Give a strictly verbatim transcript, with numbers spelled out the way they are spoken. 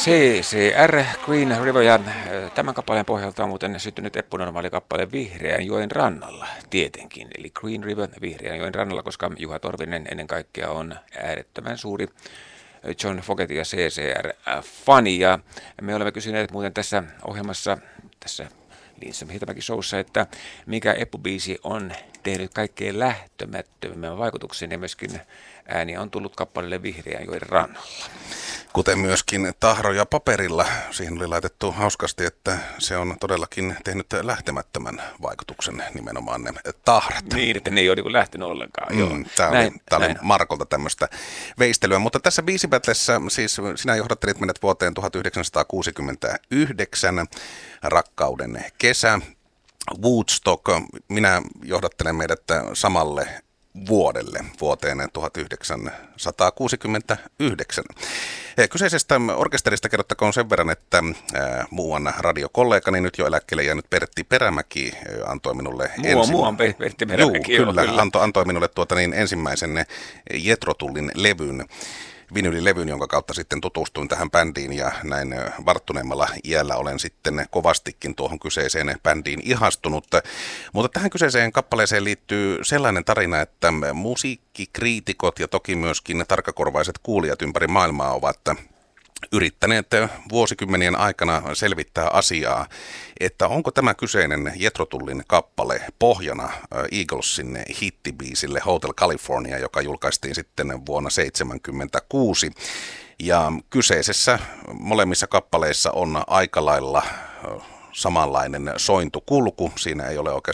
C C R, Queen River, ja tämän kappaleen pohjalta on muuten syttynyt eppunormaali kappale Vihreän joen rannalla, tietenkin. Eli Green River Vihreän joen rannalla, koska Juha Torvinen ennen kaikkea on äärettömän suuri John Fogerty ja C C R-fani. Ja me olemme kysyneet muuten tässä ohjelmassa, tässä Lindström Hietamäki showssa, että mikä eppubiisi on tehnyt kaikkein lähtömättömimmän vaikutuksen, ja myöskin ääniä on tullut kappaleelle Vihreän joen rannalla. Kuten myöskin tahroja paperilla. Siihen oli laitettu hauskasti, että se on todellakin tehnyt lähtemättömän vaikutuksen, nimenomaan ne tahrat. Niin, että ne ei ole niin lähtenyt ollenkaan. Mm, tämä oli, näin, tämä oli Markolta tämmöistä veistelyä. Mutta tässä biisibatlessa, siis sinä johdattelit meidät vuoteen tuhatyhdeksänsataakuusikymmentäyhdeksän, Rakkauden kesä, Woodstock. Minä johdattelen meidät samalle vuodelle, vuoteen tuhatyhdeksänsataakuusikymmentäyhdeksän. Kyseisestä orkesterista kerrottakoon sen verran, että muuan radiokollegani, nyt jo eläkkeelle jäänyt Pertti Perämäki, antoi minulle Mua, ensin... Muuan Pertti Perämäki. Juu, kyllä, joo, antoi, antoi minulle tuota niin, ensimmäisen Jethro Tullin levyn, vinylilevyn, jonka kautta sitten tutustuin tähän bändiin, ja näin varttuneemmalla iällä olen sitten kovastikin tuohon kyseiseen bändiin ihastunut. Mutta tähän kyseiseen kappaleeseen liittyy sellainen tarina, että musiikkikriitikot ja toki myöskin tarkkakorvaiset kuulijat ympäri maailmaa ovat yrittäneet vuosikymmenien aikana selvittää asiaa, että onko tämä kyseinen Jethro Tullin kappale pohjana Eaglesin hittibiisille Hotel California, joka julkaistiin sitten vuonna seitsemänkymmentäkuusi. Ja kyseisessä molemmissa kappaleissa on aika lailla samanlainen sointukulku. Siinä ei ole oikeastaan